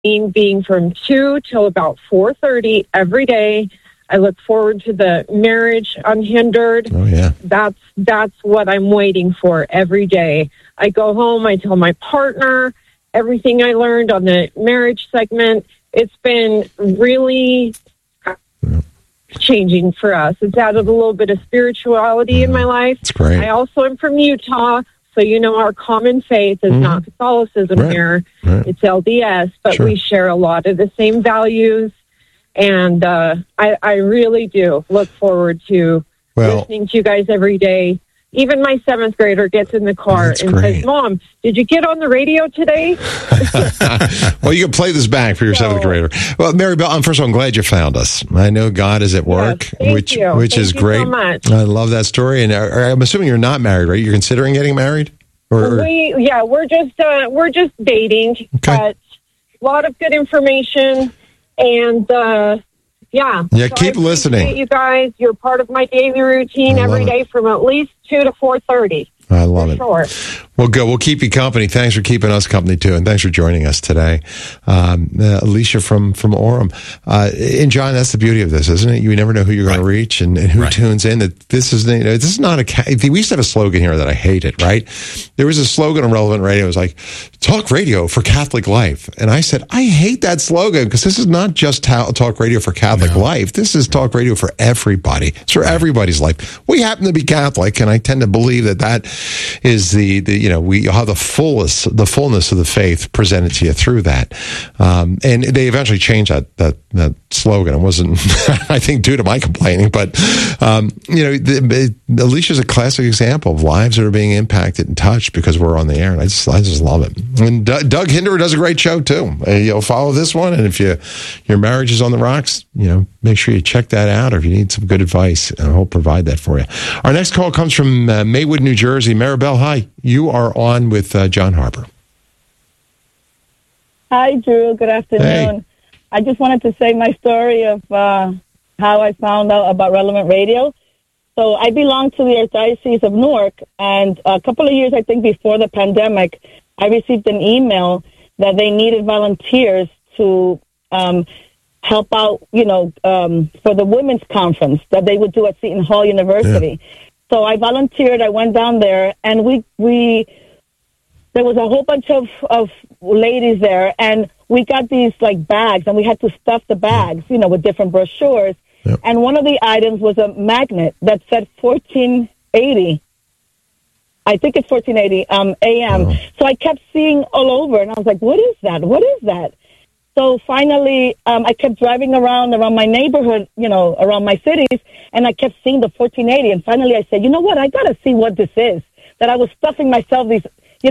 being from 2 till about 4:30 every day. I look forward to the marriage unhindered. Oh, yeah. That's what I'm waiting for every day. I go home, I tell my partner everything I learned on the marriage segment. It's been really changing for us. It's added a little bit of spirituality in my life. That's great. I also am from Utah, so our common faith is not Catholicism here. Right. It's LDS, but we share a lot of the same values. And I really do look forward to listening to you guys every day. Even my 7th grader gets in the car and says, "Mom, did you get on the radio today?" Well, you can play this back for your 7th grader. Well, Mary Bell, first of all, I'm glad you found us. I know God is at work, which is great. So much. I love that story. And I'm assuming you're not married, right? You're considering getting married? We're just dating. Okay. But a lot of good information. And, so keep listening. You guys, you're part of my daily routine every day from at least 2 to 4:30. I love it. Sure. Well, good. We'll keep you company. Thanks for keeping us company, too. And thanks for joining us today. Alicia from Orem. And John, that's the beauty of this, isn't it? You never know who you're going to reach and who tunes in. That this is not we used to have a slogan here that I hated, right? There was a slogan on Relevant Radio. It was like, talk radio for Catholic life. And I said, I hate that slogan because this is not just talk radio for Catholic life. This is talk radio for everybody. It's for everybody's life. We happen to be Catholic, and I tend to believe that is we have the fullness of the faith presented to you through that. And they eventually changed that slogan. It wasn't, I think, due to my complaining, but, Alicia's a classic example of lives that are being impacted and touched because we're on the air. And I just love it. And Doug Hinderer does a great show too. You'll follow this one. And if your marriage is on the rocks, make sure you check that out. Or if you need some good advice, he'll provide that for you. Our next call comes from Maywood, New Jersey. Maribel, hi. You are on with John Harper. Hi, Drew. Good afternoon. Hey. I just wanted to say my story of how I found out about Relevant Radio. So I belong to the Archdiocese of Newark, and a couple of years, I think, before the pandemic, I received an email that they needed volunteers to help out, for the women's conference that they would do at Seton Hall University. Yeah. So I volunteered. I went down there, and there was a whole bunch of ladies there, and we got these bags, and we had to stuff the bags, with different brochures. Yep. And one of the items was a magnet that said 1480. I think it's 1480 AM. Oh. So I kept seeing all over, and I was like, "What is that? What is that?" So finally, I kept driving around my neighborhood, around my cities, and I kept seeing the 1480. And finally, I said, "You know what? I got to see what this is." That I was stuffing myself these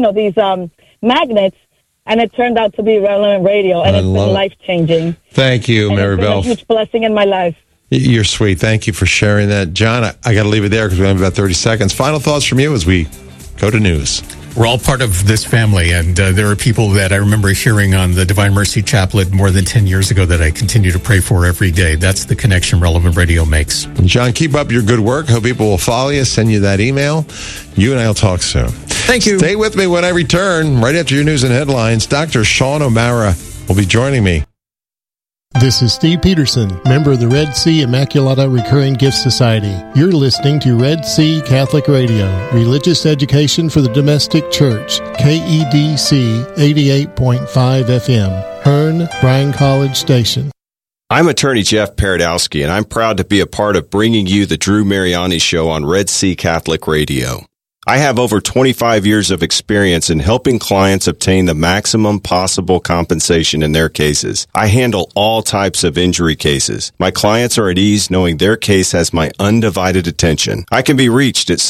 magnets, and it turned out to be Relevant Radio, and it's been life-changing. Thank you, Maribel. It's been a huge blessing in my life. You're sweet. Thank you for sharing that. John, I got to leave it there because we have about 30 seconds. Final thoughts from you as we go to news. We're all part of this family, and there are people that I remember hearing on the Divine Mercy Chaplet more than 10 years ago that I continue to pray for every day. That's the connection Relevant Radio makes. And John, keep up your good work. Hope people will follow you, send you that email. You and I will talk soon. Thank you. Stay with me when I return. Right after your news and headlines, Dr. Sean O'Mara will be joining me. This is Steve Peterson, member of the Red Sea Immaculata Recurring Gift Society. You're listening to Red Sea Catholic Radio, religious education for the domestic church, KEDC 88.5 FM, Hearn, Bryan College Station. I'm attorney Jeff Paradowski, and I'm proud to be a part of bringing you the Drew Mariani Show on Red Sea Catholic Radio. I have over 25 years of experience in helping clients obtain the maximum possible compensation in their cases. I handle all types of injury cases. My clients are at ease knowing their case has my undivided attention. I can be reached at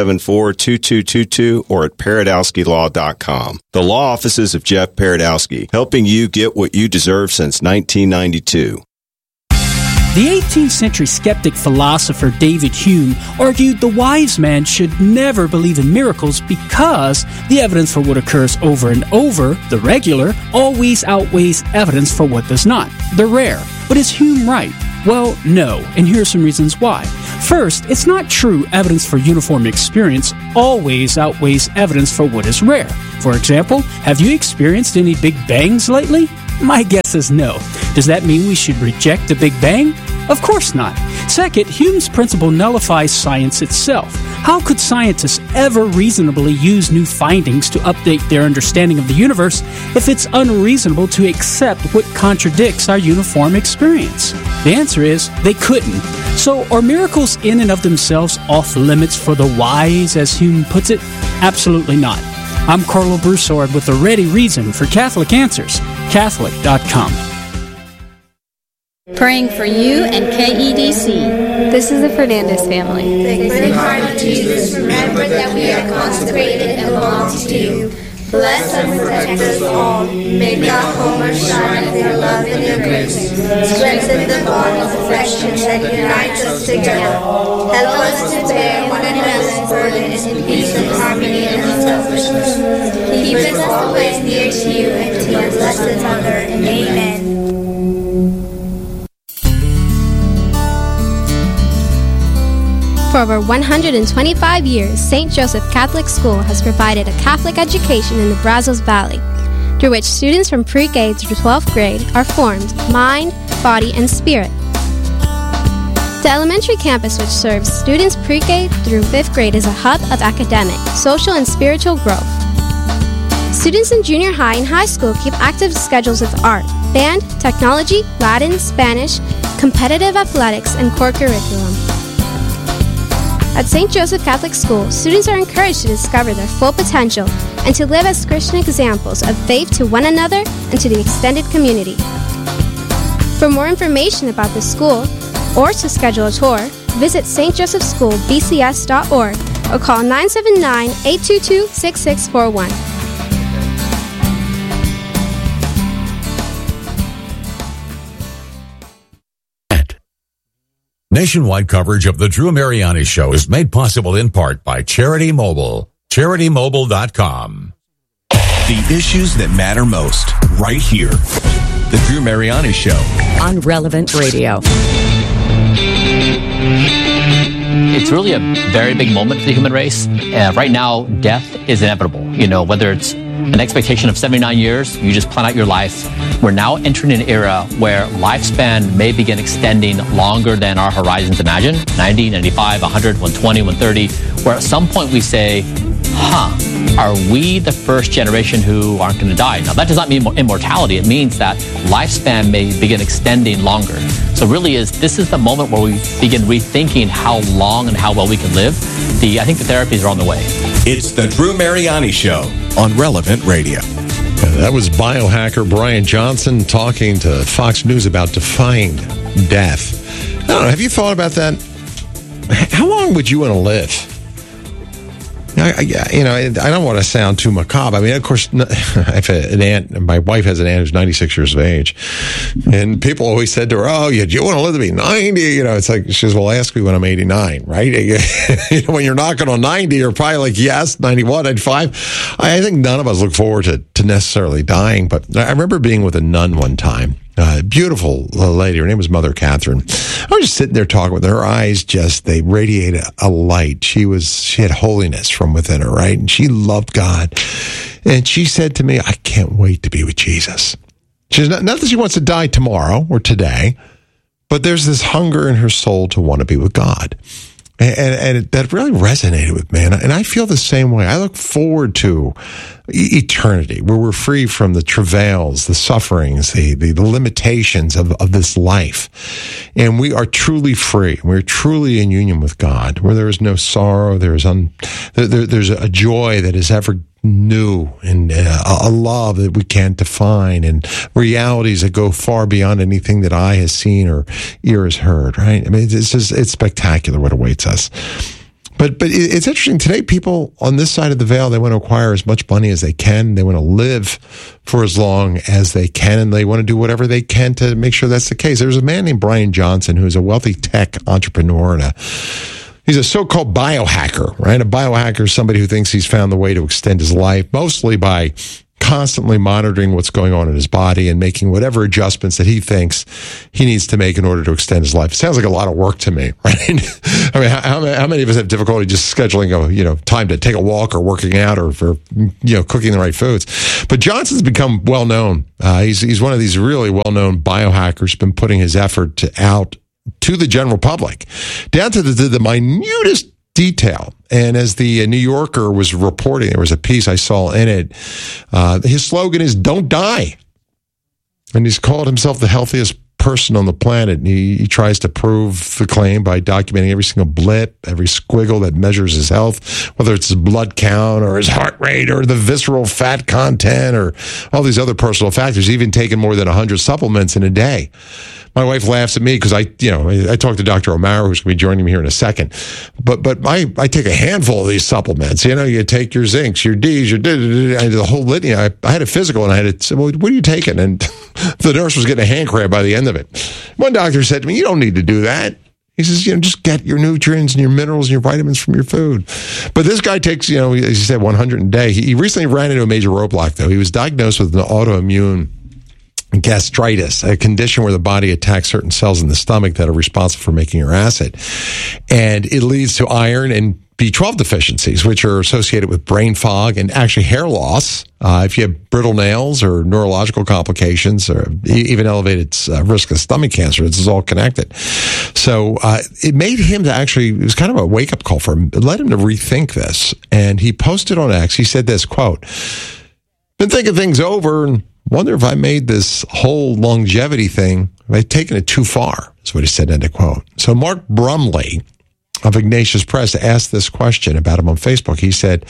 774-2222 or at paradowskilaw.com. The law offices of Jeff Paradowski, helping you get what you deserve since 1992. The 18th century skeptic philosopher David Hume argued the wise man should never believe in miracles because the evidence for what occurs over and over, the regular, always outweighs evidence for what does not, the rare. But is Hume right? Well, no, and here are some reasons why. First, it's not true evidence for uniform experience always outweighs evidence for what is rare. For example, have you experienced any big bangs lately? My guess is no. Does that mean we should reject the Big Bang? Of course not. Second, Hume's principle nullifies science itself. How could scientists ever reasonably use new findings to update their understanding of the universe if it's unreasonable to accept what contradicts our uniform experience? The answer is they couldn't. So are miracles in and of themselves off limits for the wise, as Hume puts it? Absolutely not. I'm Carlo Broussard with the ready reason for Catholic Answers, Catholic.com. Praying for you and KEDC. This is the Fernandez family. Sacred Heart of Jesus, remember that we are consecrated and belong to you. Bless and protect us all. May God Homer shine with your love and your grace. Strengthen the bond of affection that unites us together. Help us to bear one another's burdens in peace and harmony and unselfishness. Keep us always near to you and to your Blessed Mother. Amen. For over 125 years, St. Joseph Catholic School has provided a Catholic education in the Brazos Valley, through which students from pre-K through 12th grade are formed mind, body, and spirit. The elementary campus, which serves students pre-K through 5th grade, is a hub of academic, social, and spiritual growth. Students in junior high and high school keep active schedules with art, band, technology, Latin, Spanish, competitive athletics, and core curriculum. At St. Joseph Catholic School, students are encouraged to discover their full potential and to live as Christian examples of faith to one another and to the extended community. For more information about the school or to schedule a tour, visit stjosephschoolbcs.org or call 979-822-6641. Nationwide coverage of the Drew Mariani Show is made possible in part by Charity Mobile. CharityMobile.com. The issues that matter most, right here. The Drew Mariani Show. On Relevant Radio. It's really a very big moment for the human race. Right now, death is inevitable. You know, whether it's an expectation of 79 years, you just plan out your life. We're now entering an era where lifespan may begin extending longer than our horizons imagine. 90, 95, 100, 120, 130, where at some point we say, are we the first generation who aren't going to die? Now, that does not mean immortality. It means that lifespan may begin extending longer. So really this is the moment where we begin rethinking how long and how well we can live. I think the therapies are on the way. It's the Drew Mariani Show on Relevant Radio. That was biohacker Brian Johnson talking to Fox News about defying death. I don't know, have you thought about that? How long would you want to live? I don't want to sound too macabre. I mean, of course, I have an aunt, and my wife has an aunt who's 96 years of age. And people always said to her, do you want to live to be 90? It's like, she says, well, ask me when I'm 89, right? When you're knocking on 90, you're probably like, yes, 91, 95. I think none of us look forward to necessarily dying. But I remember being with a nun one time. Beautiful lady. Her name was Mother Catherine. I was just sitting there talking with her. Her eyes they radiated a light. She had holiness from within her, right? And she loved God. And she said to me, I can't wait to be with Jesus. She's not that she wants to die tomorrow or today, but there's this hunger in her soul to want to be with God. And that really resonated with me. And I feel the same way. I look forward to eternity, where we're free from the travails, the sufferings, the limitations of this life. And we are truly free. We're truly in union with God, where there is no sorrow. There's a joy that is ever new, and a love that we can't define, and realities that go far beyond anything that eye has seen or ear has heard, right? I mean, it's spectacular what awaits us. But it's interesting. Today, people on this side of the veil, they want to acquire as much money as they can. They want to live for as long as they can, and they want to do whatever they can to make sure that's the case. There's a man named Brian Johnson who's a wealthy tech entrepreneur, and he's a so-called biohacker, right? A biohacker is somebody who thinks he's found the way to extend his life, mostly by constantly monitoring what's going on in his body and making whatever adjustments that he thinks he needs to make in order to extend his life. It sounds like a lot of work to me, right? I mean, how many of us have difficulty just scheduling time to take a walk or working out or for cooking the right foods? But Johnson's become well known. He's one of these really well known biohackers. Been putting his effort out to the general public, down to the minutest detail. And as the New Yorker was reporting, there was a piece I saw in it. His slogan is "Don't die," and he's called himself the healthiest person on the planet. And he tries to prove the claim by documenting every single blip, every squiggle that measures his health, whether it's his blood count or his heart rate or the visceral fat content or all these other personal factors. Even taking more than 100 supplements in a day. My wife laughs at me because I talked to Dr. O'Mara, who's going to be joining me here in a second. But I take a handful of these supplements. You take your zincs, your Ds, your the whole litany. I had a physical and I had to say, well, what are you taking? And the nurse was getting a hand cramp by the end of it. One doctor said to me, you don't need to do that. He says, just get your nutrients and your minerals and your vitamins from your food. But this guy takes, as you said, 100 a day. He recently ran into a major roadblock, though. He was diagnosed with an autoimmune gastritis, a condition where the body attacks certain cells in the stomach that are responsible for making your acid. And it leads to iron and B12 deficiencies, which are associated with brain fog and actually hair loss. If you have brittle nails or neurological complications or even elevated risk of stomach cancer, this is all connected. So it made him it was kind of a wake-up call for him. It led him to rethink this. And he posted on X, he said this, quote, "Been thinking things over and wonder if I made this whole longevity thing, if I've taken it too far," is what he said, end of quote. So Mark Brumley of Ignatius Press asked this question about him on Facebook. He said,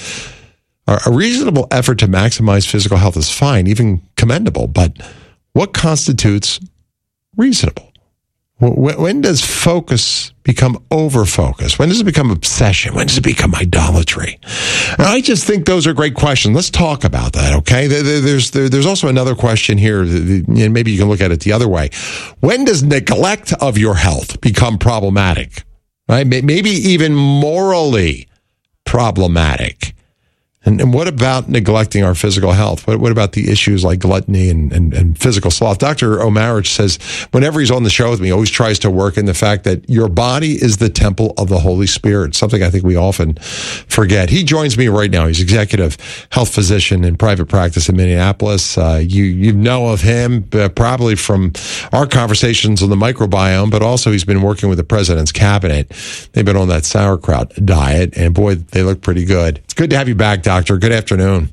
a reasonable effort to maximize physical health is fine, even commendable, but what constitutes reasonable? When does focus become over-focus? When does it become obsession? When does it become idolatry? And I just think those are great questions. Let's talk about that, okay? There's also another question here, and maybe you can look at it the other way. When does neglect of your health become problematic? Right? Maybe even morally problematic. And what about neglecting our physical health? What about the issues like gluttony and physical sloth? Dr. O'Mara says whenever he's on the show with me, he always tries to work in the fact that your body is the temple of the Holy Spirit, something I think we often forget. He joins me right now. He's executive health physician in private practice in Minneapolis. You know of him probably from our conversations on the microbiome, but also he's been working with the president's cabinet. They've been on that sauerkraut diet, and boy, they look pretty good. It's good to have you back, Doctor. Good afternoon.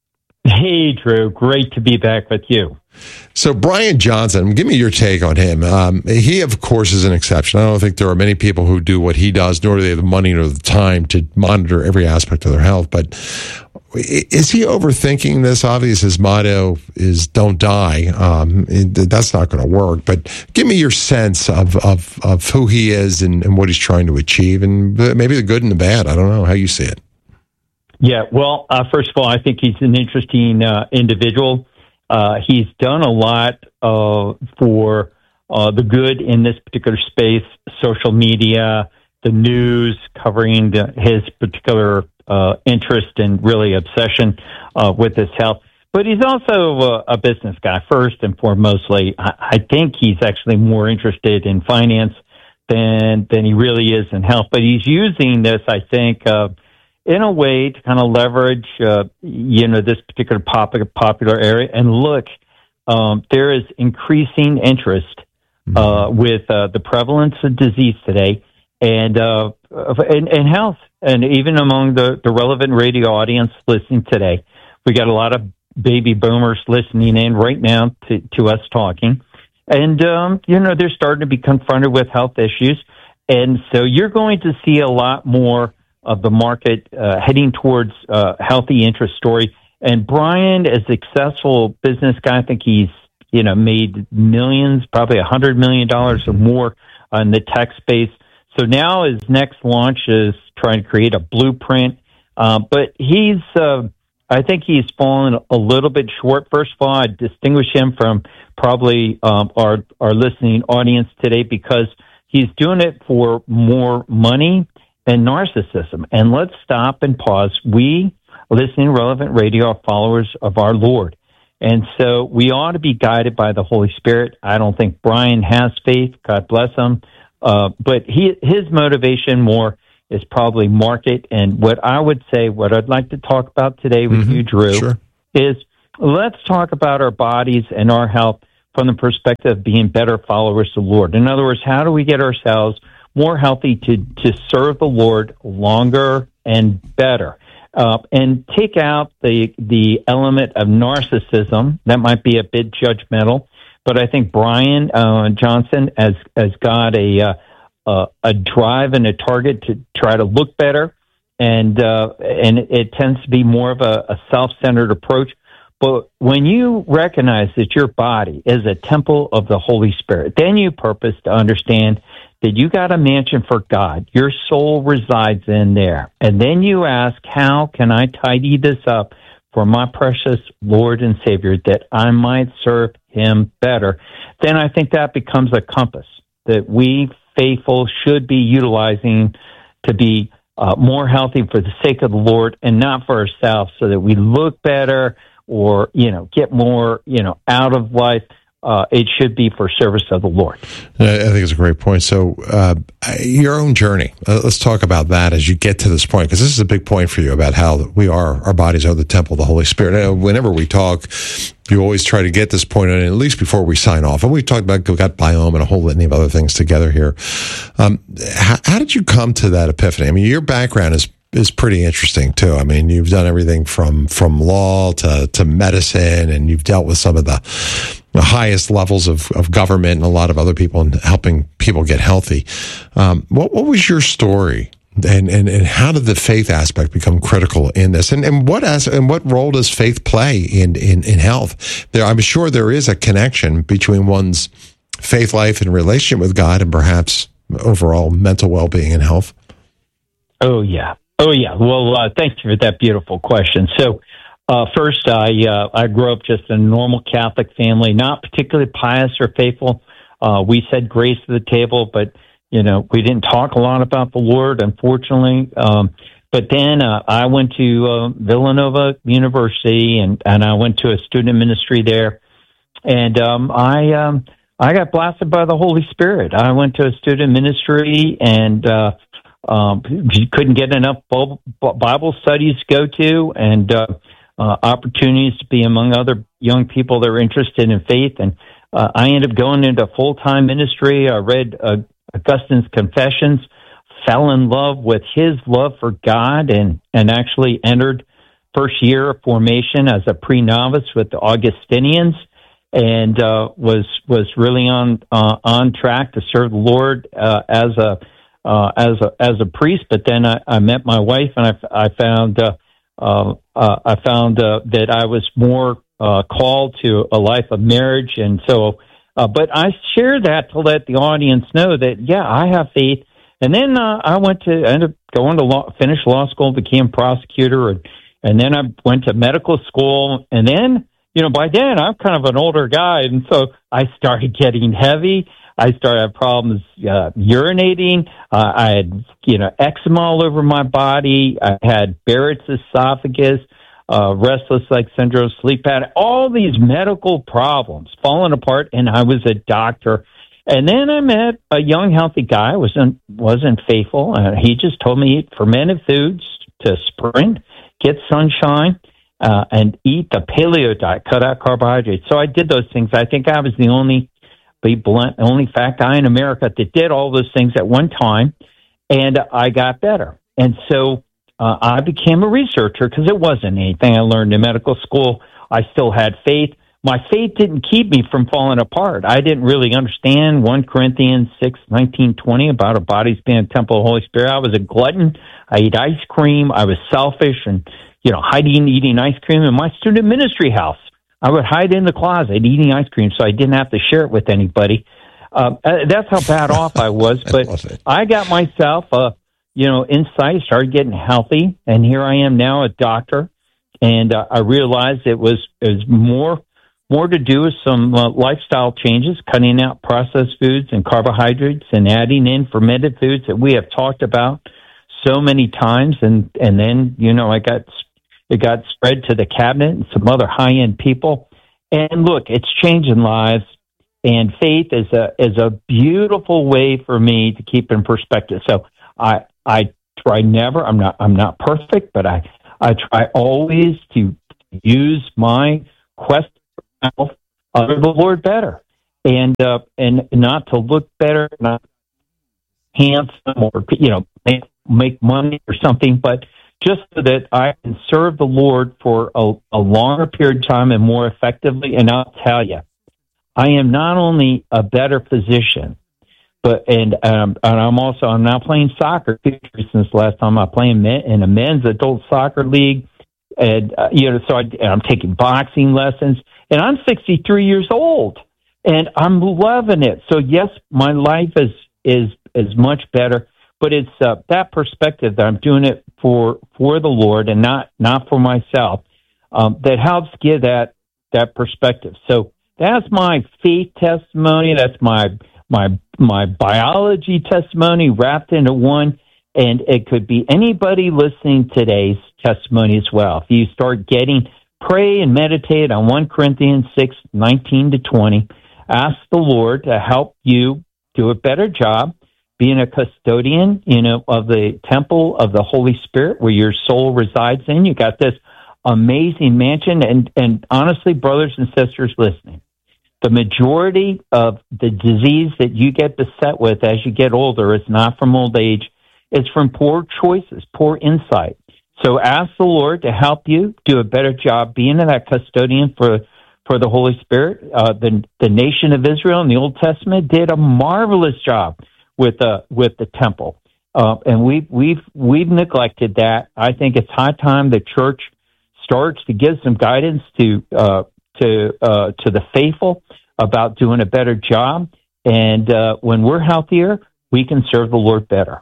Hey, Drew. Great to be back with you. So Brian Johnson, give me your take on him. He, of course, is an exception. I don't think there are many people who do what he does, nor do they have the money nor the time to monitor every aspect of their health. But is he overthinking this? Obviously, his motto is "Don't die." That's not going to work. But give me your sense of who he is and what he's trying to achieve, and maybe the good and the bad. I don't know how you see it. Yeah, well, first of all, I think he's an interesting individual. He's done a lot for the good in this particular space, social media, the news, covering his particular interest and really obsession with his health. But he's also a business guy, first and foremostly. I think he's actually more interested in finance than he really is in health. But he's using this, I think, in a way to kind of leverage, this particular popular area. And look, there is increasing interest with the prevalence of disease today and health, and even among the relevant radio audience listening today. We got a lot of baby boomers listening in right now to us talking, and they're starting to be confronted with health issues, and so you're going to see a lot more of the market heading towards healthy interest story. And Brian, as a successful business guy, I think he's made millions, probably $100 million or more in the tech space. So now his next launch is trying to create a blueprint. But I think he's fallen a little bit short. First of all, I distinguish him from probably our listening audience today because he's doing it for more money and narcissism. And let's stop and pause. We listening to Relevant Radio are followers of our Lord. And so we ought to be guided by the Holy Spirit. I don't think Brian has faith. God bless him. But his motivation more is probably market. And what I would say, what I'd like to talk about today with you, Drew, is let's talk about our bodies and our health from the perspective of being better followers of the Lord. In other words, how do we get ourselves more healthy to serve the Lord longer and better? And take out the element of narcissism. That might be a bit judgmental, but I think Brian Johnson has got a drive and a target to try to look better, and it tends to be more of a self-centered approach. But when you recognize that your body is a temple of the Holy Spirit, then you purpose to understand that you got a mansion for God. Your soul resides in there. And then you ask, how can I tidy this up for my precious Lord and Savior that I might serve him better? Then I think that becomes a compass that we faithful should be utilizing to be more healthy for the sake of the Lord and not for ourselves, so that we look better or, get more, out of life. It should be for service of the Lord. I think it's a great point. So your own journey, let's talk about that as you get to this point, because this is a big point for you about how our bodies are the temple of the Holy Spirit. Whenever we talk, you always try to get this point on, at least before we sign off. And we've talked about, we got biome and a whole litany of other things together here. How did you come to that epiphany? I mean, your background is pretty interesting too. I mean, you've done everything from law to medicine, and you've dealt with some of the highest levels of government and a lot of other people in helping people get healthy. What was your story, and how did the faith aspect become critical in this? And what role does faith play in health? I'm sure there is a connection between one's faith life and relationship with God and perhaps overall mental well-being and health. Oh yeah. Well, thank you for that beautiful question. So, first, I grew up just in a normal Catholic family, not particularly pious or faithful. We said grace at the table, but, we didn't talk a lot about the Lord, unfortunately. But then I went to Villanova University, and I went to a student ministry there. And I got blasted by the Holy Spirit. I went to a student ministry, and couldn't get enough Bible studies to go to, and opportunities to be among other young people that are interested in faith. And I ended up going into full-time ministry. I read Augustine's Confessions, fell in love with his love for God, and actually entered first year of formation as a pre-novice with the Augustinians, and was really on track to serve the Lord as a priest. But then I met my wife, and I found that I was more called to a life of marriage. And so, but I share that to let the audience know that, I have faith. And then I ended up going to finish law school, became prosecutor, and then I went to medical school. And then, by then I'm kind of an older guy, and so I started getting heavy. I started having problems urinating. I had, eczema all over my body. I had Barrett's esophagus, restless leg syndrome, sleep apnea, all these medical problems falling apart, and I was a doctor. And then I met a young, healthy guy, wasn't faithful. He just told me eat fermented foods to sprint, get sunshine, and eat the paleo diet, cut out carbohydrates. So I did those things. I think I was the only fat guy in America that did all those things at one time, and I got better. And so I became a researcher, because it wasn't anything I learned in medical school. I still had faith. My faith didn't keep me from falling apart. I didn't really understand 1 Corinthians 6:19-20 about our bodies being a temple of the Holy Spirit. I was a glutton. I ate ice cream. I was selfish and, hiding eating ice cream in my student ministry house. I would hide in the closet eating ice cream so I didn't have to share it with anybody. That's how bad off I was. But I got myself, insight, started getting healthy, and here I am now, a doctor. And I realized it was more to do with some lifestyle changes, cutting out processed foods and carbohydrates, and adding in fermented foods that we have talked about so many times. And then, I got It got spread to the cabinet and some other high-end people. And look, it's changing lives. And faith is a beautiful way for me to keep in perspective. So I try never. I'm not perfect, but I try always to use my quest for health under the Lord better, and not to look better, not handsome, or make money or something, but just so that I can serve the Lord for a longer period of time and more effectively. And I'll tell you, I am not only a better physician, but I'm now playing soccer since the last time I played in a men's adult soccer league, and I'm taking boxing lessons, and I'm 63 years old, and I'm loving it. So yes, my life is much better, but it's that perspective that I'm doing it for the Lord and not for myself that helps give that perspective. So that's my faith testimony. That's my biology testimony wrapped into one, and it could be anybody listening today's testimony as well. If you start pray and meditate on 1 Corinthians 6:19-20, ask the Lord to help you do a better job being a custodian, of the temple of the Holy Spirit where your soul resides in. You got this amazing mansion, and honestly, brothers and sisters listening, the majority of the disease that you get beset with as you get older is not from old age. It's from poor choices, poor insight. So ask the Lord to help you do a better job being that custodian for the Holy Spirit. The nation of Israel in the Old Testament did a marvelous job with the temple, and we've neglected that. I think it's high time the church starts to give some guidance to the faithful about doing a better job. And when we're healthier, we can serve the Lord better.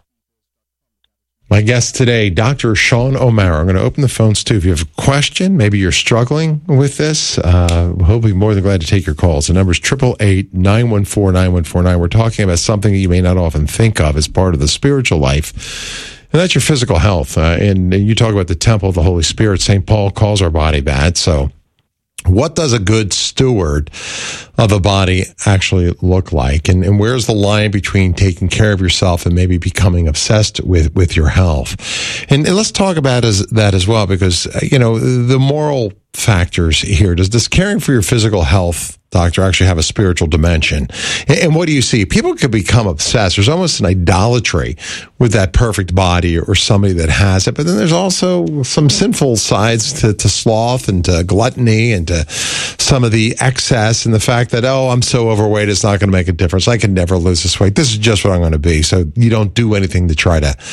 My guest today, Dr. Sean O'Mara. I'm going to open the phones too. If you have a question, maybe you're struggling with this, we'll be more than glad to take your calls. The number is 888-914-9149. We're talking about something that you may not often think of as part of the spiritual life, and that's your physical health. And you talk about the temple of the Holy Spirit. St. Paul calls our body that. So what does a good steward of a body actually look like? And where's the line between taking care of yourself and maybe becoming obsessed with your health? And let's talk about that as well, because, the moral factors here. Does caring for your physical health, doctor, actually have a spiritual dimension? And what do you see? People could become obsessed. There's almost an idolatry with that perfect body or somebody that has it. But then there's also some sinful sides to sloth and to gluttony and to some of the excess and the fact that, I'm so overweight, it's not going to make a difference. I can never lose this weight. This is just what I'm going to be. So you don't do anything to try to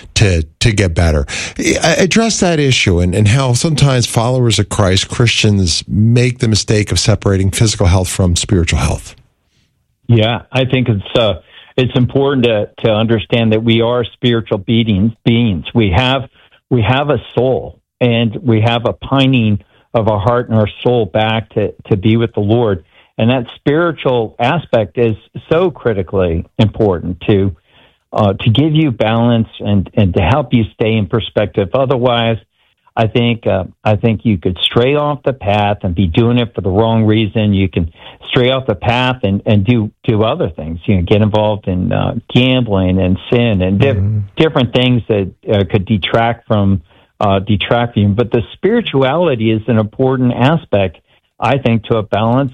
get better. Address that issue and how sometimes followers of Christ, Christians, make the mistake of separating physical health from spiritual health. Yeah, I think it's important to understand that we are spiritual beings. We have a soul, and we have a pining of our heart and our soul back to be with the Lord. And that spiritual aspect is so critically important to give you balance and to help you stay in perspective. Otherwise, I think you could stray off the path and be doing it for the wrong reason. You can stray off the path and do other things. Get involved in gambling and sin and different things that could detract from you. But the spirituality is an important aspect, I think, to a balanced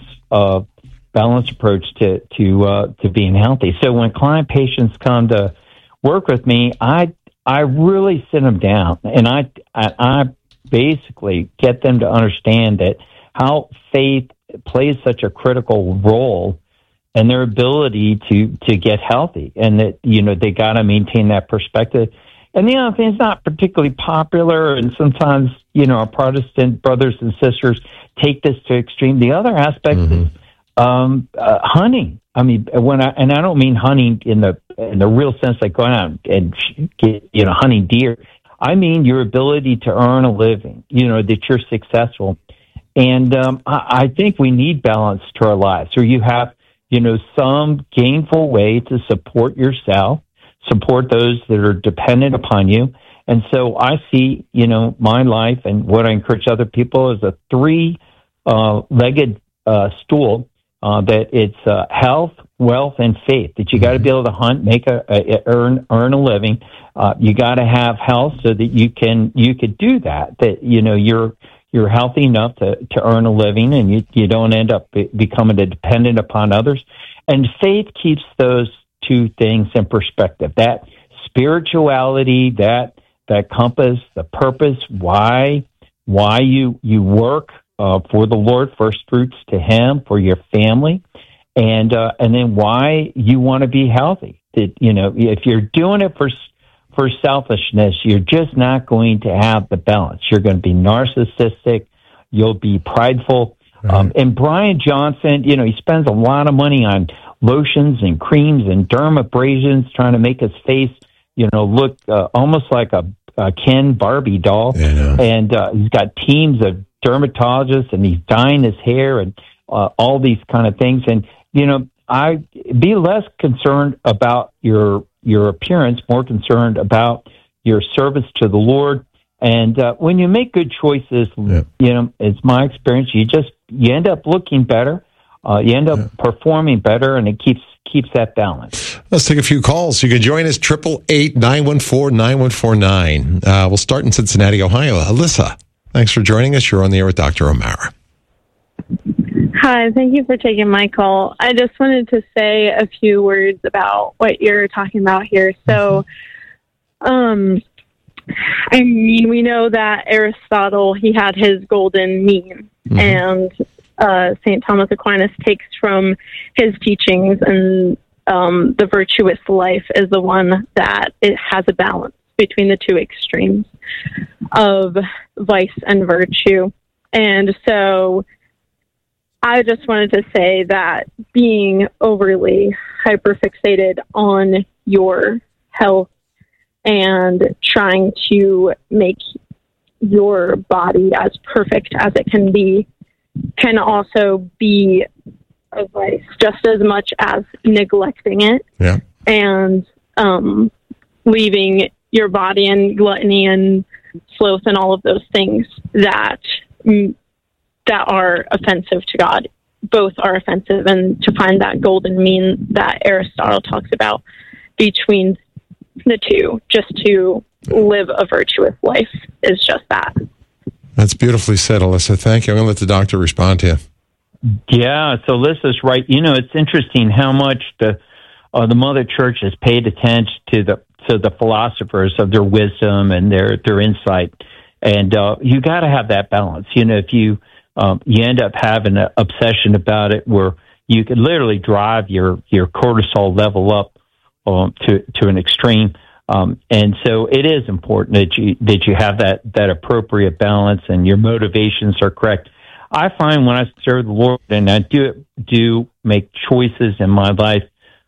approach to being healthy. So when client patients come to work with me, I really sit them down and I basically get them to understand that how faith plays such a critical role in their ability to get healthy, and that they got to maintain that perspective. And the other thing is not particularly popular, and sometimes our Protestant brothers and sisters take this to extreme. The other aspect is hunting. I mean, I don't mean hunting in the real sense, like going out and hunting deer. I mean your ability to earn a living. That you're successful, and I think we need balance to our lives. So you have some gainful way to support yourself, support those that are dependent upon you, And so I see, my life and what I encourage other people is a three-legged stool that it's health, wealth, and faith. That you got to be able to hunt, earn a living. You got to have health so that you could do that. That you're healthy enough to earn a living, and you don't end up becoming dependent upon others. And faith keeps those two things in perspective. That spirituality, that compass, the purpose, why you work for the Lord, first fruits to Him, for your family, and then why you want to be healthy. That if you're doing it for selfishness, you're just not going to have the balance. You're going to be narcissistic. You'll be prideful. Right. And Brian Johnson, he spends a lot of money on lotions and creams and dermabrasions, trying to make his face, look almost like a Ken Barbie doll. And he's got teams of dermatologists, and he's dyeing his hair and all these kind of things. And I be less concerned about your appearance, more concerned about your service to the Lord. And when you make good choices, it's my experience, you end up looking better, you end up performing better, and it keeps that balance. Let's take a few calls. You can join us, 888-914-9149. We'll start in Cincinnati, Ohio. Alyssa, thanks for joining us. You're on the air with Dr. O'Mara. Hi, thank you for taking my call. I just wanted to say a few words about what you're talking about here. So, we know that Aristotle, he had his golden mean, and St. Thomas Aquinas takes from his teachings, and the virtuous life is the one that it has a balance between the two extremes of vice and virtue. And so I just wanted to say that being overly hyperfixated on your health and trying to make your body as perfect as it can be can also be a vice just as much as neglecting it. Yeah. And leaving your body in gluttony and sloth and all of those things that are offensive to God. Both are offensive, and to find that golden mean that Aristotle talks about between the two, just to live a virtuous life, is just that. That's beautifully said, Alyssa. Thank you. I'm going to let the doctor respond to you. Yeah, so Alyssa's right. It's interesting how much the Mother Church has paid attention to the philosophers of their wisdom and their insight, and you got to have that balance. If you end up having an obsession about it, where you could literally drive your cortisol level up to an extreme. And so it is important that you have that appropriate balance and your motivations are correct. I find when I serve the Lord and I do make choices in my life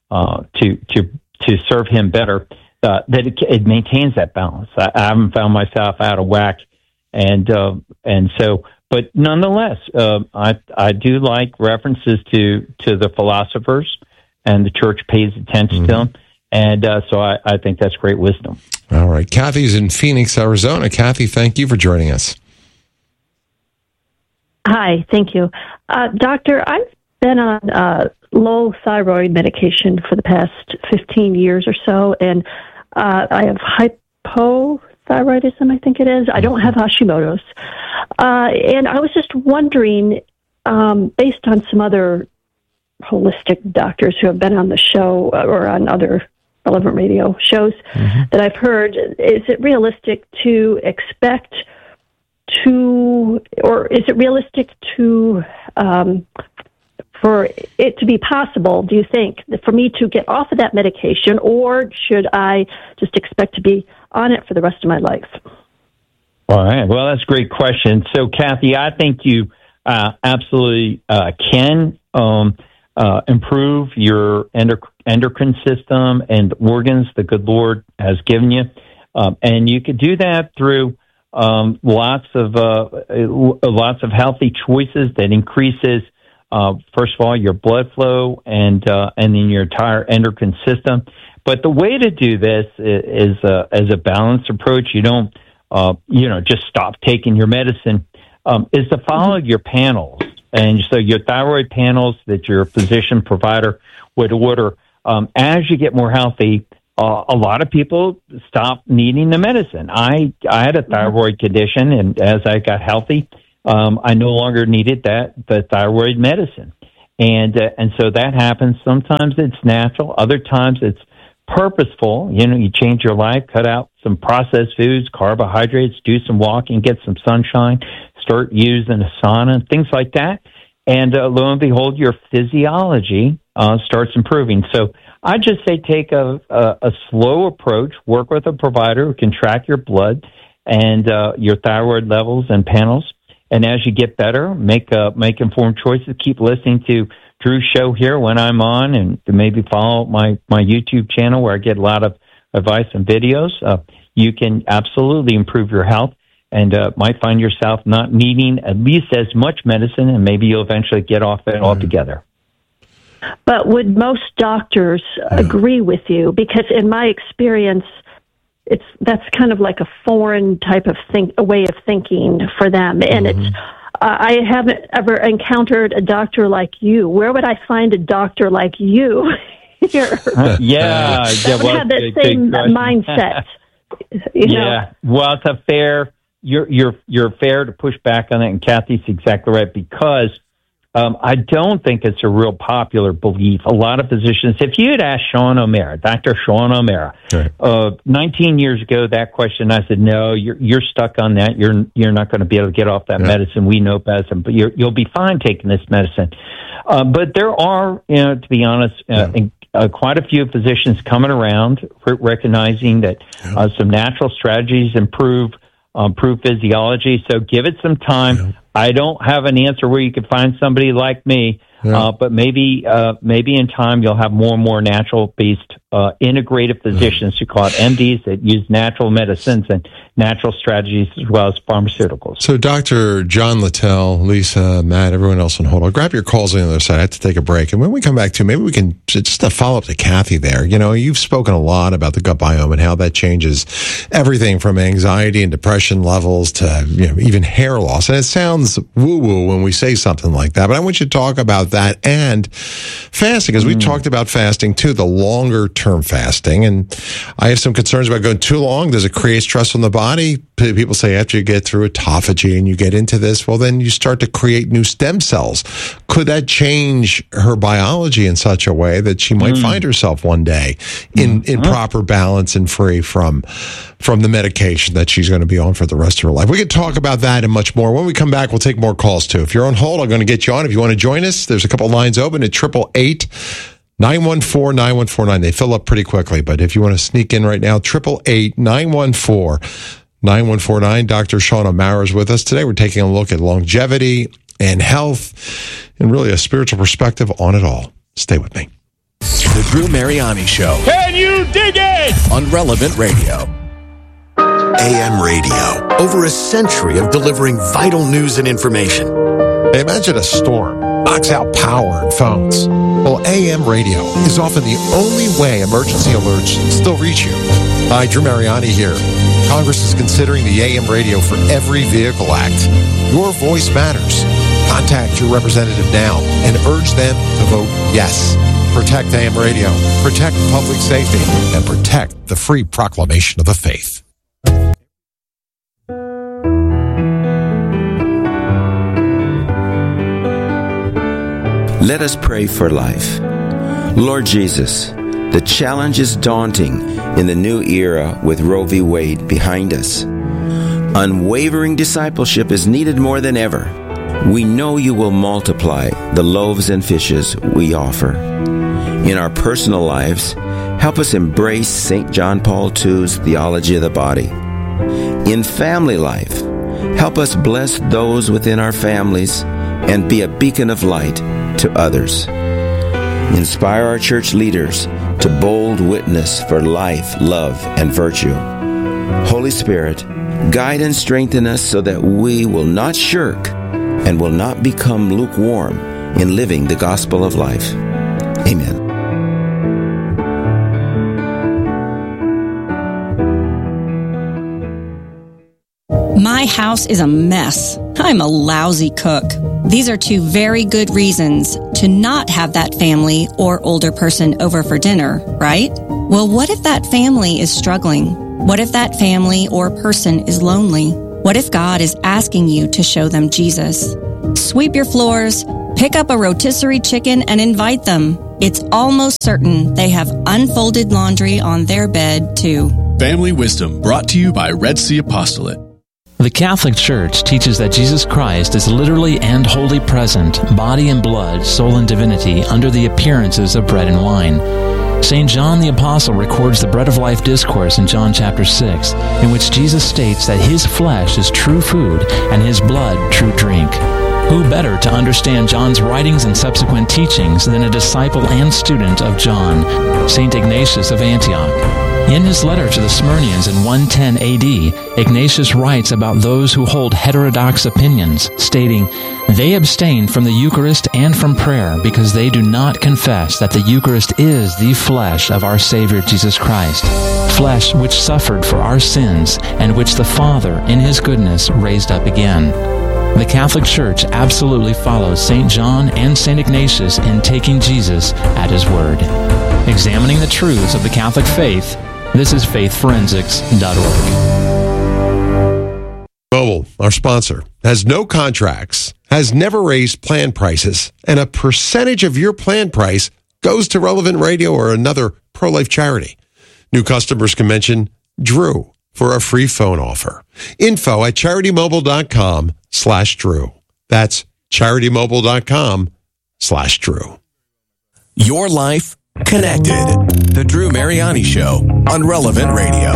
to serve Him better, that it maintains that balance. I haven't found myself out of whack, and so. But nonetheless, I do like references to the philosophers, and the church pays attention to them. And so I think that's great wisdom. All right. Kathy's in Phoenix, Arizona. Kathy, thank you for joining us. Hi, thank you. Doctor, I've been on low thyroid medication for the past 15 years or so, and I have hypothyroidism, I think it is. I don't have Hashimoto's. And I was just wondering, based on some other holistic doctors who have been on the show or on other relevant radio shows that I've heard, is it realistic to expect or is it realistic for it to be possible, do you think, for me to get off of that medication, or should I just expect to be on it for the rest of my life? All right. Well, that's a great question. So, Kathy, I think you absolutely can improve your endocrine system and organs the good Lord has given you. And you could do that through lots of healthy choices that increases, first of all, your blood flow and then your entire endocrine system. But the way to do this is as a balanced approach. You don't, just stop taking your medicine. Is to follow your panels, and so your thyroid panels that your physician provider would order. As you get more healthy, a lot of people stop needing the medicine. I had a thyroid condition, and as I got healthy, I no longer needed the thyroid medicine. And so that happens. Sometimes it's natural. Other times it's purposeful. You change your life, cut out some processed foods, carbohydrates, do some walking, get some sunshine, start using a sauna, things like that. And lo and behold, your physiology starts improving. So I just say take a slow approach, work with a provider who can track your blood and your thyroid levels and panels. And as you get better, make informed choices. Keep listening to Drew's show here when I'm on, and maybe follow my YouTube channel where I get a lot of advice and videos. You can absolutely improve your health and might find yourself not needing at least as much medicine, and maybe you'll eventually get off it altogether. But would most doctors agree with you? Because in my experience, that's kind of like a foreign type of a way of thinking for them, and it's. I haven't ever encountered a doctor like you. Where would I find a doctor like you here? That would have that same mindset. You know? Well, it's a fair. You're fair to push back on it, and Kathy's exactly right, because I don't think it's a real popular belief. A lot of physicians, if you had asked Dr. Sean O'Mara, 19 years ago, that question, I said, no, you're stuck on that. You're not going to be able to get off that medicine. We know better, but you'll be fine taking this medicine. But there are, to be honest, quite a few physicians coming around, recognizing that some natural strategies improve physiology. So give it some time. I don't have an answer where you can find somebody like me, but maybe in time you'll have more and more natural-based integrative physicians who call it MDs that use natural medicines and natural strategies as well as pharmaceuticals. So Dr. John Littell, Lisa, Matt, everyone else on hold, I'll grab your calls on the other side. I have to take a break. And when we come back to, maybe we can just a follow-up to Kathy there. You've spoken a lot about the gut biome and how that changes everything from anxiety and depression levels to even hair loss. And it sounds woo-woo when we say something like that, but I want you to talk about that and fasting, because we talked about fasting too, the longer-term fasting. And I have some concerns about going too long. Does it create stress on the body? People say after you get through autophagy and you get into this, well, then you start to create new stem cells. Could that change her biology in such a way that she might find herself one day in proper balance and free from the medication that she's going to be on for the rest of her life? We could talk about that and much more. When we come back, we'll take more calls too. If you're on hold, I'm going to get you on. If you want to join us, there's a couple lines open at 888-914-9149. They fill up pretty quickly, but if you want to sneak in right now, 888-914-9149. Dr. Sean O'Mara is with us today. We're taking a look at longevity and health and really a spiritual perspective on it all. Stay with me. The Drew Mariani Show. Can you dig it? On Relevant Radio. AM radio. Over a century of delivering vital news and information. Imagine a storm knocks out power and phones. Well, AM radio is often the only way emergency alerts still reach you. Hi, Drew Mariani here. Congress is considering the AM radio for Every Vehicle Act. Your voice matters. Contact your representative now and urge them to vote yes. Protect AM radio, protect public safety, and protect the free proclamation of the faith. Let us pray for life. Lord Jesus, the challenge is daunting in the new era with Roe v. Wade behind us. Unwavering discipleship is needed more than ever. We know you will multiply the loaves and fishes we offer. In our personal lives, help us embrace St. John Paul II's theology of the body. In family life, help us bless those within our families and be a beacon of light to others. Inspire our church leaders to bold witness for life, love, and virtue. Holy Spirit, guide and strengthen us so that we will not shirk and will not become lukewarm in living the gospel of life. Amen. My house is a mess. I'm a lousy cook. These are two very good reasons to not have that family or older person over for dinner, right? Well, what if that family is struggling? What if that family or person is lonely? What if God is asking you to show them Jesus? Sweep your floors, pick up a rotisserie chicken, and invite them. It's almost certain they have unfolded laundry on their bed, too. Family Wisdom, brought to you by Red Sea Apostolate. The Catholic Church teaches that Jesus Christ is literally and wholly present, body and blood, soul and divinity, under the appearances of bread and wine. St. John the Apostle records the Bread of Life discourse in John chapter 6, in which Jesus states that his flesh is true food and his blood true drink. Who better to understand John's writings and subsequent teachings than a disciple and student of John, St. Ignatius of Antioch? In his letter to the Smyrnians in 110 AD, Ignatius writes about those who hold heterodox opinions, stating, "They abstain from the Eucharist and from prayer because they do not confess that the Eucharist is the flesh of our Savior Jesus Christ, flesh which suffered for our sins and which the Father, in his goodness, raised up again." The Catholic Church absolutely follows St. John and St. Ignatius in taking Jesus at his word. Examining the truths of the Catholic faith, this is faithforensics.org. Mobile, our sponsor, has no contracts, has never raised plan prices, and a percentage of your plan price goes to Relevant Radio or another pro-life charity. New customers can mention Drew for a free phone offer. Info at CharityMobile.com/Drew. That's CharityMobile.com/Drew. Your life connected. The Drew Mariani Show on Relevant Radio.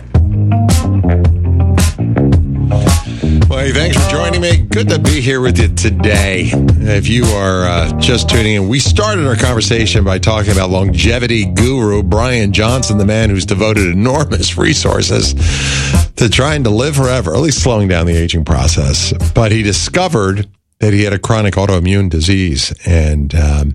Well, hey, thanks for joining me. Good to be here with you today. If you are just tuning in, we started our conversation by talking about longevity guru Brian Johnson, the man who's devoted enormous resources to trying to live forever, at least slowing down the aging process. But he discovered that he had a chronic autoimmune disease. And,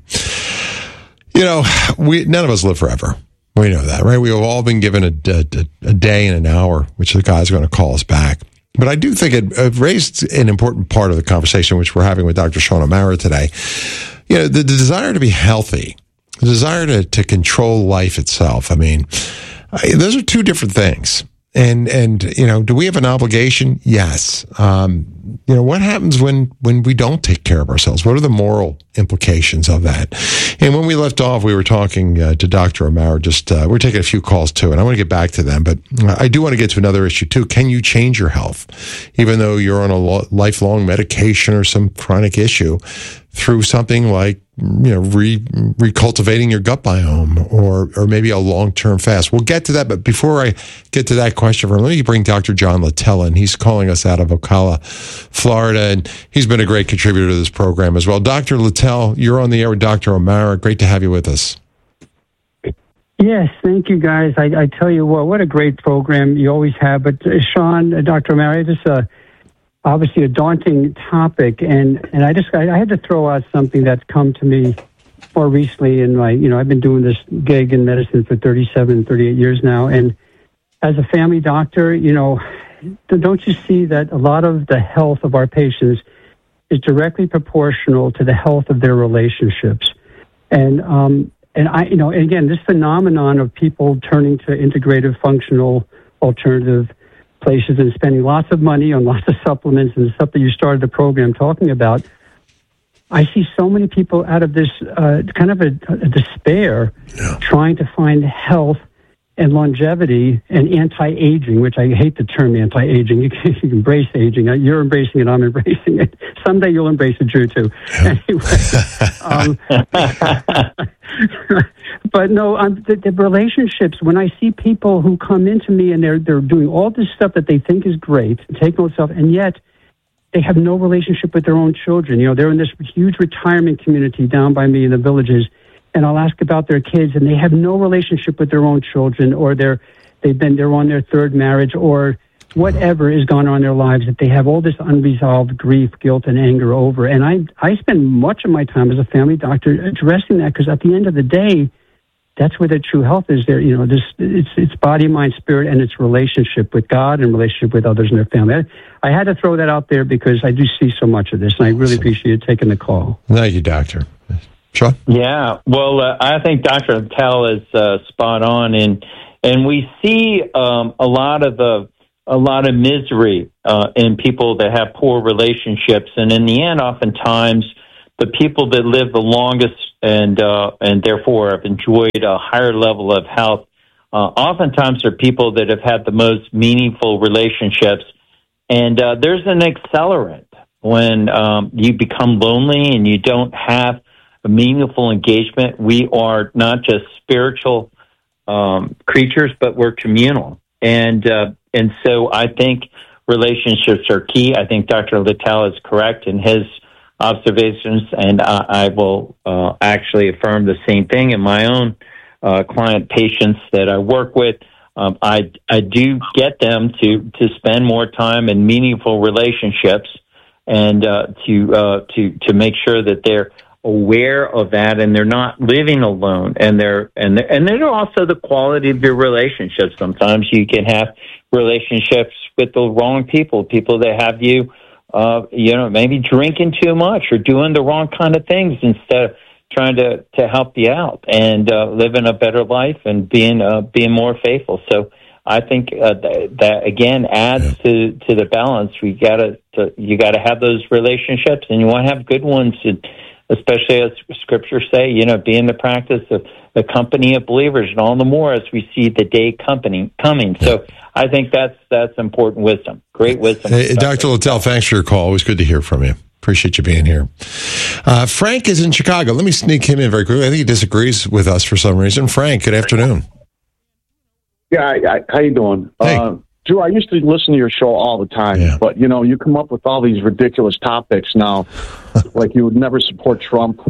none of us live forever. We know that, right? We have all been given a day and an hour, which the guy's going to call us back. But I do think it raised an important part of the conversation, which we're having with Dr. Sean O'Mara today. The desire to be healthy, the desire to control life itself. I mean, those are two different things. And do we have an obligation? Yes. What happens when we don't take care of ourselves? What are the moral implications of that? And when we left off, we were talking to Dr. O'Mara. We're taking a few calls too, and I want to get back to them. But I do want to get to another issue too. Can you change your health, even though you're on a lifelong medication or some chronic issue, through something like recultivating your gut biome or maybe a long-term fast? We'll get to that, but before I get to that question, let me bring Dr. John Littell in. He's calling us out of Ocala, Florida, and he's been a great contributor to this program as well. Dr. Littell, you're on the air with Dr. O'Mara. Great to have you with us. Yes, thank you, guys. I tell you what a great program you always have. But Sean, Dr. O'Mara, this is obviously a daunting topic, and I had to throw out something that's come to me more recently in my, I've been doing this gig in medicine for 38 years now, and as a family doctor, don't you see that a lot of the health of our patients is directly proportional to the health of their relationships? And again, this phenomenon of people turning to integrative, functional, alternative places and spending lots of money on lots of supplements and stuff that you started the program talking about, I see so many people out of this kind of a despair trying to find health and longevity and anti-aging, which I hate the term anti-aging. You can embrace aging. You're embracing it. I'm embracing it. Someday you'll embrace it, Drew, too. Anyway, but no, the relationships, when I see people who come into me and they're doing all this stuff that they think is great, taking all this stuff, and yet they have no relationship with their own children. They're in this huge retirement community down by me in the villages, and I'll ask about their kids, and they have no relationship with their own children, or they're on their third marriage, or whatever is going on in their lives that they have all this unresolved grief, guilt, and anger over. And I spend much of my time as a family doctor addressing that, because at the end of the day, that's where the true health is. There, it's body, mind, spirit, and its relationship with God and relationship with others in their family. I had to throw that out there because I do see so much of this, and I really appreciate you taking the call. Thank you, Doctor. Sean? Yeah, well, I think Dr. Littell is spot on, and we see a lot of misery in people that have poor relationships, and in the end, oftentimes, the people that live the longest and therefore have enjoyed a higher level of health, oftentimes are people that have had the most meaningful relationships. And there's an accelerant when you become lonely and you don't have a meaningful engagement. We are not just spiritual creatures, but we're communal. And so I think relationships are key. I think Dr. Littell is correct in his observations, and I will actually affirm the same thing in my own client patients that I work with. I do get them to spend more time in meaningful relationships, and to make sure that they're aware of that and they're not living alone. And they're also the quality of your relationships. Sometimes you can have relationships with the wrong people that have you, maybe drinking too much or doing the wrong kind of things instead of trying to help you out and living a better life and being more faithful. So I think that again adds to the balance. You gotta have those relationships, and you want to have good ones, especially as scriptures say, be in the practice of the company of believers, and all the more as we see the day coming. So I think that's important wisdom, great wisdom. Hey, Dr. Littell, thanks for your call. Always good to hear from you. Appreciate you being here. Frank is in Chicago. Let me sneak him in very quickly. I think he disagrees with us for some reason. Frank, good afternoon. Yeah, how you doing? Hey. Drew, I used to listen to your show all the time, but, you come up with all these ridiculous topics now, like you would never support Trump,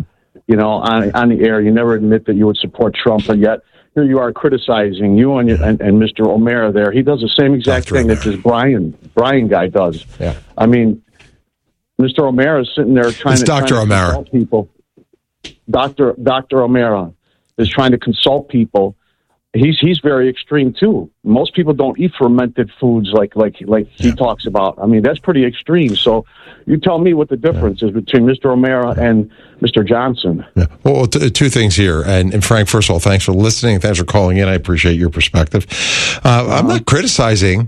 on the air. You never admit that you would support Trump, and yet here you are criticizing you and Mr. O'Mara there. He does the same exact thing that this Brian guy does. Yeah. I mean, Mr. O'Mara is sitting there trying to consult people. Dr. O'Mara is trying to consult people. He's very extreme too. Most people don't eat fermented foods like he talks about. I mean, that's pretty extreme. So you tell me what the difference is between Mr. O'Mara and Mr. Johnson. Yeah. Well, two things here. And Frank, first of all, thanks for listening. Thanks for calling in. I appreciate your perspective. I'm not criticizing,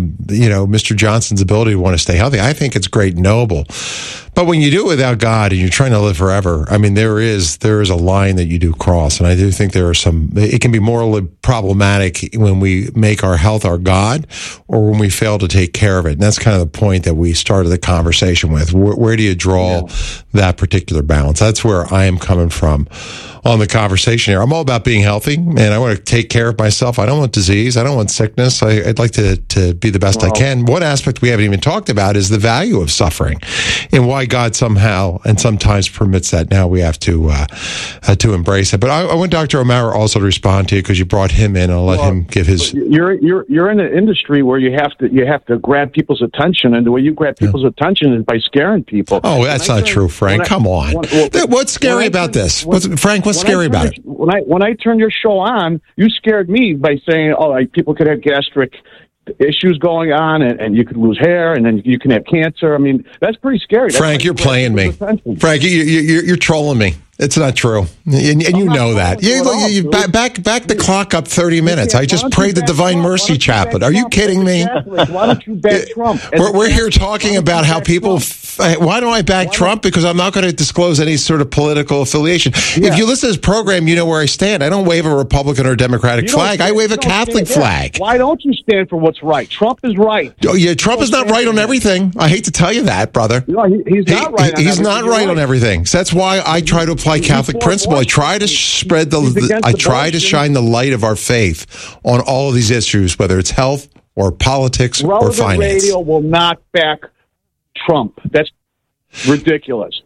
Mr. Johnson's ability to want to stay healthy. I think it's great and noble. But when you do it without God and you're trying to live forever, I mean, there is a line that you do cross. And I do think it can be morally problematic when we make our health our God or when we fail to take care of it. And that's kind of the point that we started the conversation with. Where do you draw that particular balance? That's where I am coming from on the conversation here. I'm all about being healthy, and I want to take care of myself. I don't want disease. I don't want sickness. I'd like to be the best I can. One aspect we haven't even talked about is the value of suffering and why God somehow and sometimes permits that. Now we have to embrace it. But I want Dr. O'Mara also to respond to you because you brought him in. I'll let him give his. You're in an industry where you have to grab people's attention, and the way you grab people's attention is by scaring people. Oh, that's not true, Frank. Come on. What's scary about this? Frank, what's scary about it? When I turned your show on, you scared me by saying, people could have gastric issues going on, and you could lose hair, and then you can have cancer. I mean, that's pretty scary. Frank, you're playing me. Frank, you're trolling me. It's not true, and you know that. You back the clock up 30 minutes. I just prayed the Divine Mercy Chaplet. Are you kidding me? Why don't you back Trump? We're here talking about how people. Why don't I back Trump? Because I'm not going to disclose any sort of political affiliation. If you listen to this program, you know where I stand. I don't wave a Republican or Democratic flag. I wave a Catholic flag. Why don't you stand for what's right? Trump is right. Oh, yeah, Trump is not right on everything. I hate to tell you that, brother. He's not right. He's not right on everything. So that's why I try to apply Catholic principle. I try to spread I try to shine the light of our faith on all of these issues, whether it's health or politics or finance. Radio will not back Trump. That's ridiculous.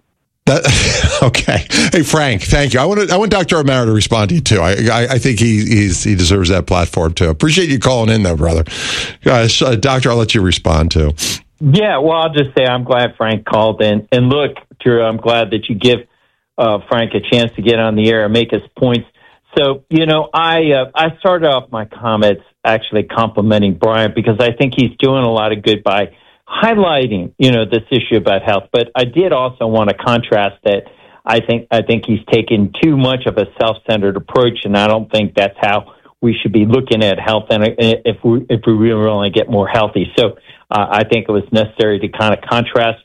Okay. Hey, Frank, thank you. I want Dr. O'Mara to respond to you, too. I think he deserves that platform, too. Appreciate you calling in, though, brother. Doctor, I'll let you respond, too. Yeah, well, I'll just say I'm glad Frank called in. And look, Drew, I'm glad that you give Frank a chance to get on the air and make his points. So, I started off my comments actually complimenting Brian because I think he's doing a lot of good by highlighting, this issue about health. But I did also want to contrast that I think he's taken too much of a self-centered approach, and I don't think that's how we should be looking at health and if we really want to get more healthy. So I think it was necessary to kind of contrast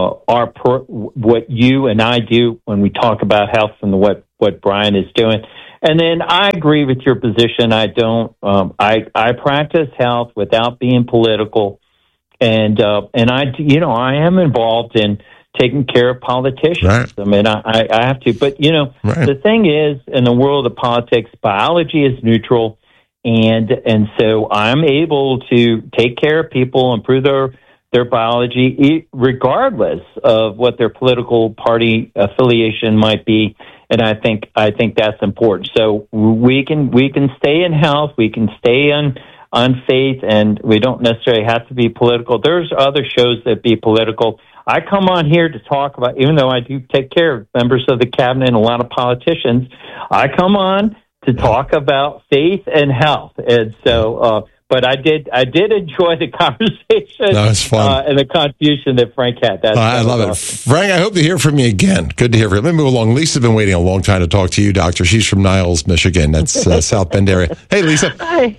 what you and I do when we talk about health and what Brian is doing. And then I agree with your position. I don't. I practice health without being political, and I am involved in taking care of politicians. Right. I mean, I have to. But The thing is, in the world of politics, biology is neutral, and so I'm able to take care of people, improve their biology, regardless of what their political party affiliation might be. And I think that's important. So we can stay in health, we can stay on faith, and we don't necessarily have to be political. There's other shows that be political. I come on here to talk about, even though I do take care of members of the cabinet and a lot of politicians, I come on to talk about faith and health. And so, but I did enjoy the conversation. That was fun. And the contribution that Frank had. I love it. Frank, I hope to hear from you again. Good to hear from you. Let me move along. Lisa's been waiting a long time to talk to you, Doctor. She's from Niles, Michigan. That's South Bend area. Hey, Lisa. Hi.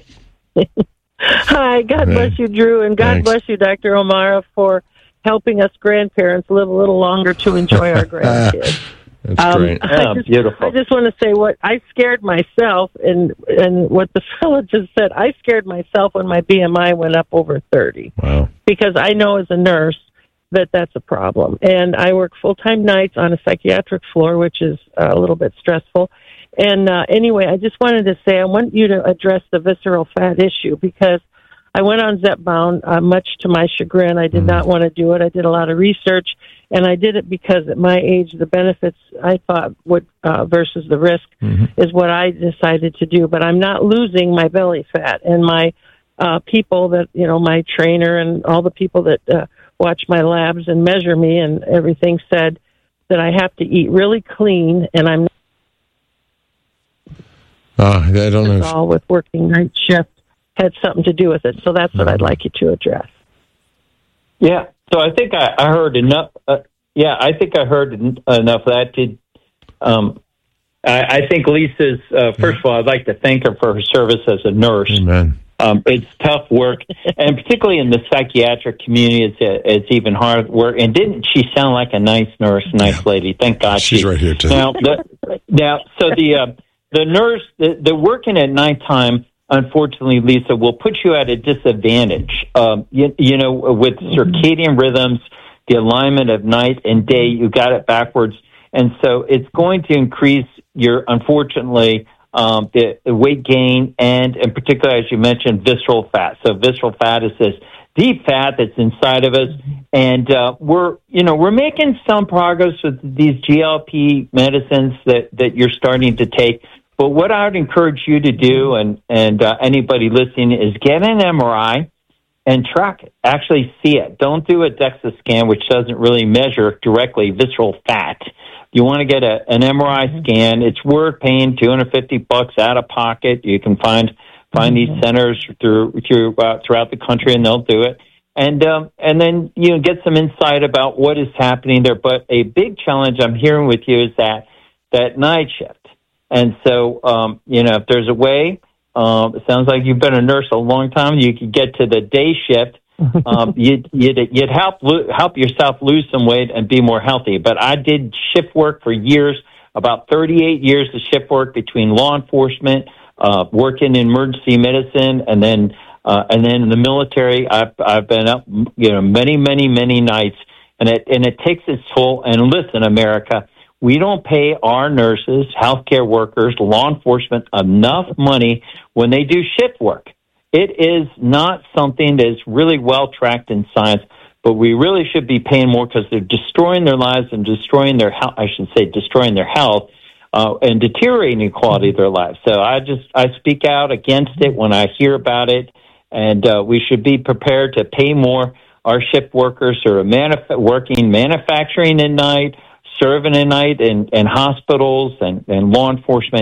Hi. God bless you, Drew, and God bless you, Dr. O'Mara, for helping us grandparents live a little longer to enjoy our grandkids. That's great. Beautiful. I just want to say what I scared myself, and what the fellow just said. I scared myself when my BMI went up over 30. Wow. Because I know as a nurse that's a problem. And I work full-time nights on a psychiatric floor, which is a little bit stressful. And anyway, I just wanted to say I want you to address the visceral fat issue, because I went on Zepbound, much to my chagrin. I did not want to do it. I did a lot of research, and I did it because at my age, the benefits I thought would versus the risk is what I decided to do. But I'm not losing my belly fat, and my people that, my trainer and all the people that watch my labs and measure me and everything said that I have to eat really clean, and I'm I don't know. All with working night shift had something to do with it. So that's what I'd like you to address. Yeah. So I think I heard enough. I think I heard enough of that. I think Lisa's, first of all, I'd like to thank her for her service as a nurse. Amen. It's tough work, and particularly in the psychiatric community, it's even hard work. And didn't she sound like a nice nurse, nice lady? Thank God she's right here too. So the nurse, the working at nighttime, unfortunately, Lisa, will put you at a disadvantage. With circadian rhythms, the alignment of night and day, you got it backwards. And so it's going to increase your, unfortunately, the weight gain and in particular, as you mentioned, visceral fat. So visceral fat is this deep fat that's inside of us. And we're making some progress with these GLP medicines that you're starting to take. But what I would encourage you to do, and anybody listening, is get an MRI and track it. Actually see it. Don't do a DEXA scan, which doesn't really measure directly visceral fat. You want to get an MRI scan. It's worth paying $250 out of pocket. You can find these centers throughout the country, and they'll do it. And then get some insight about what is happening there. But a big challenge I'm hearing with you is that night shift. And so, if there's a way, it sounds like you've been a nurse a long time, you could get to the day shift. You'd help yourself lose some weight and be more healthy. But I did shift work for years, about 38 years of shift work between law enforcement, working in emergency medicine, and then in the military. I've been up, many, many, many nights, and it takes its toll. And listen, America, we don't pay our nurses, healthcare workers, law enforcement enough money when they do shift work. It is not something that is really well tracked in science, but we really should be paying more because they're destroying their lives and destroying their health. I should say destroying their health and deteriorating the quality of their lives. So I speak out against it when I hear about it, and we should be prepared to pay more. Our shift workers who are working manufacturing at night, serving at night in hospitals and law enforcement.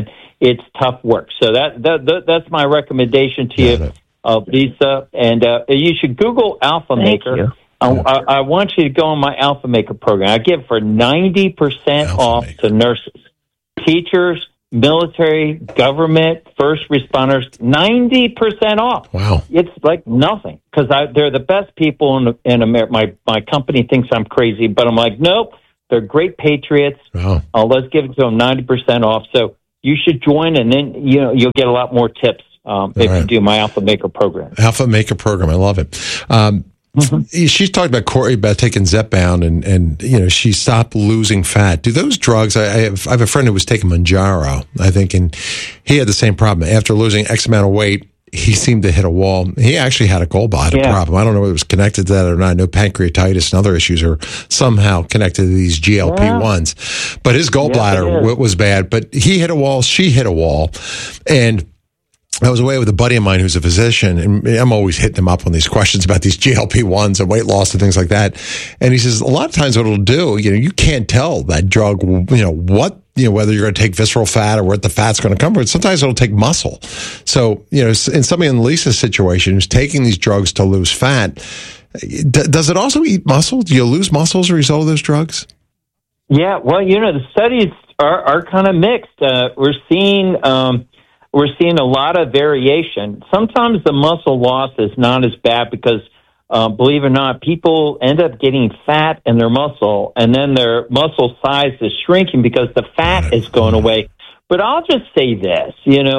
it's tough work. So that's my recommendation to you, Lisa. And you should Google Alpha Maker. I want you to go on my Alpha Maker program. I give for 90% off to nurses, teachers, military, government, first responders, 90% off. Wow. It's like nothing, because they're the best people in America. My company thinks I'm crazy, but I'm like, nope, they're great patriots. Wow. Let's give it to them 90% off. So you should join, and then you'll get a lot more tips if you do my Alpha Maker program. Alpha Maker program. I love it. She's talked about Corey about taking Zepbound and she stopped losing fat. Do those drugs? I have a friend who was taking Mounjaro, I think, and he had the same problem. After losing X amount of weight, he seemed to hit a wall. He actually had a gallbladder problem. I don't know whether it was connected to that or not. I know pancreatitis and other issues are somehow connected to these GLP-1s. But his gallbladder was bad. But he hit a wall. She hit a wall. And I was away with a buddy of mine who's a physician, and I'm always hitting him up on these questions about these GLP-1s and weight loss and things like that. And he says, a lot of times what it'll do, you can't tell that drug, whether you're going to take visceral fat or where the fat's going to come from. Sometimes it'll take muscle. So, in somebody in Lisa's situation who's taking these drugs to lose fat, does it also eat muscle? Do you lose muscle as a result of those drugs? Yeah, well, the studies are kind of mixed. We're seeing a lot of variation. Sometimes the muscle loss is not as bad because, believe it or not, people end up getting fat in their muscle, and then their muscle size is shrinking because the fat is going away. But I'll just say this,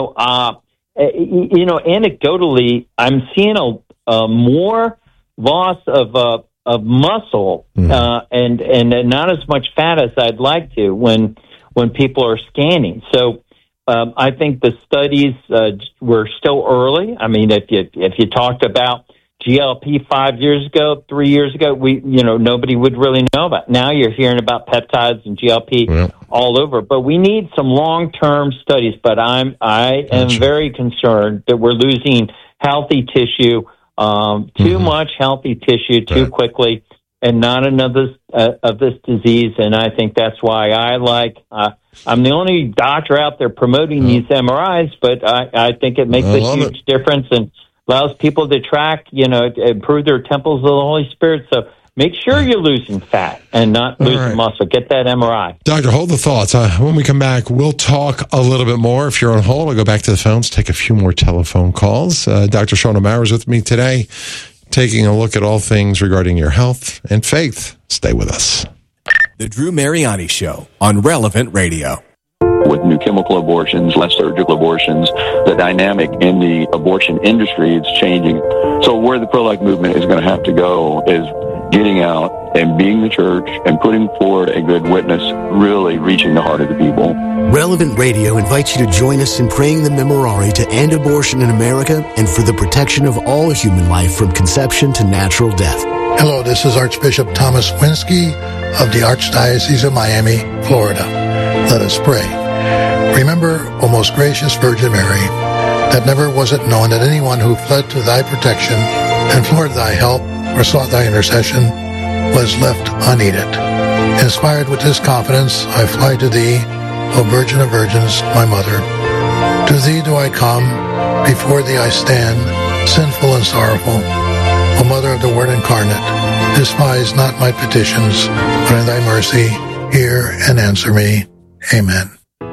anecdotally, I'm seeing a more loss of muscle and not as much fat as I'd like to when people are scanning. So I think the studies were still early. I mean, if you talked about GLP 5 years ago, 3 years ago, nobody would really know about. Now you're hearing about peptides and GLP all over. But we need some long-term studies. But I am very concerned that we're losing healthy tissue, too much healthy tissue too quickly, and not enough of this disease. And I think that's why I'm the only doctor out there promoting these MRIs, but I think it makes a huge difference and allows people to track, improve their temples of the Holy Spirit. So make sure you're losing fat and not losing muscle. Get that MRI. Doctor, hold the thoughts. When we come back, we'll talk a little bit more. If you're on hold, I'll go back to the phones, take a few more telephone calls. Dr. Sean O'Mara is with me today, taking a look at all things regarding your health and faith. Stay with us. The Drew Mariani Show on Relevant Radio. With new chemical abortions, less surgical abortions, the dynamic in the abortion industry is changing. So where the pro-life movement is going to have to go is getting out and being the church and putting forward a good witness, really reaching the heart of the people. Relevant Radio invites you to join us in praying the Memorare to end abortion in America and for the protection of all human life from conception to natural death. Hello, this is Archbishop Thomas Winsky of the Archdiocese of Miami, Florida. Let us pray. Remember, O most gracious Virgin Mary, that never was it known that anyone who fled to thy protection, implored thy help, or sought thy intercession, was left unneeded. Inspired with this confidence, I fly to thee, O Virgin of Virgins, my Mother. To thee do I come, before thee I stand, sinful and sorrowful. O Mother of the Word incarnate, despise not my petitions, but in thy mercy, hear and answer me. Amen.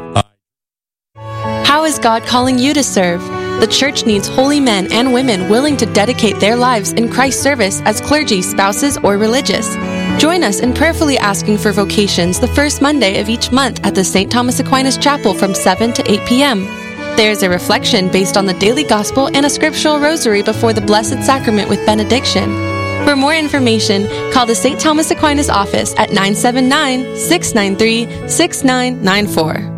How is God calling you to serve? The church needs holy men and women willing to dedicate their lives in Christ's service as clergy, spouses, or religious. Join us in prayerfully asking for vocations the first Monday of each month at the St. Thomas Aquinas Chapel from 7 to 8 p.m. There is a reflection based on the daily gospel and a scriptural rosary before the Blessed Sacrament with benediction. For more information, call the St. Thomas Aquinas office at 979-693-6994.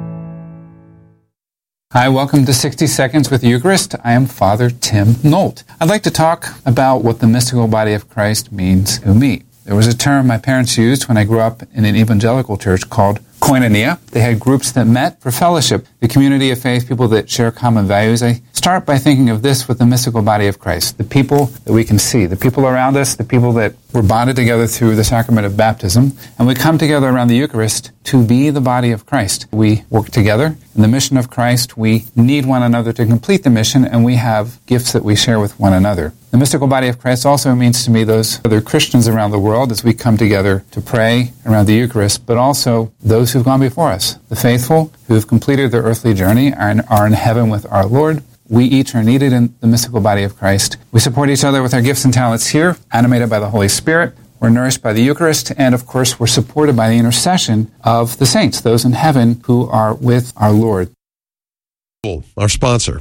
Hi, welcome to 60 Seconds with Eucharist. I am Father Tim Nolt. I'd like to talk about what the mystical body of Christ means to me. There was a term my parents used when I grew up in an evangelical church called koinonia. They had groups that met for fellowship. the community of faith, people that share common values, I start by thinking of this with the mystical body of Christ, the people that we can see, the people around us, the people that we're bonded together through the sacrament of baptism, and we come together around the Eucharist to be the body of Christ. We work together in the mission of Christ. We need one another to complete the mission, and we have gifts that we share with one another. The mystical body of Christ also means to me those other Christians around the world as we come together to pray around the Eucharist, but also those who've gone before us, the faithful who have completed their earthly journey and are in heaven with our Lord. We each are needed in the mystical body of Christ. We support each other with our gifts and talents here, animated by the Holy Spirit. We're nourished by the Eucharist, and of course, we're supported by the intercession of the saints, those in heaven who are with our Lord. Our sponsor.